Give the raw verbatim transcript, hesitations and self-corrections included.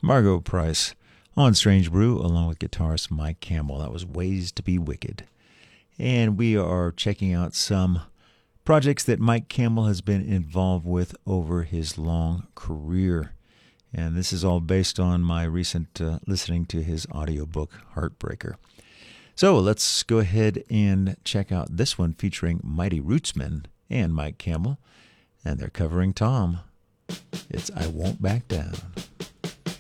Margo Price on Strange Brew, along with guitarist Mike Campbell. That was Ways to Be Wicked. And we are checking out some projects that Mike Campbell has been involved with over his long career. And this is all based on my recent uh, listening to his audiobook, Heartbreaker. So let's go ahead and check out this one featuring Mighty Rootsmen and Mike Campbell. And they're covering Tom. It's I Won't Back Down.